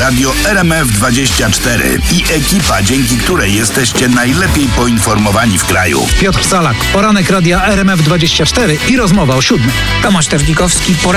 Radio RMF24 i ekipa, dzięki której jesteście najlepiej poinformowani w kraju. Piotr Salak, poranek Radia RMF24 i rozmowa o 7. Tomasz Terlikowski,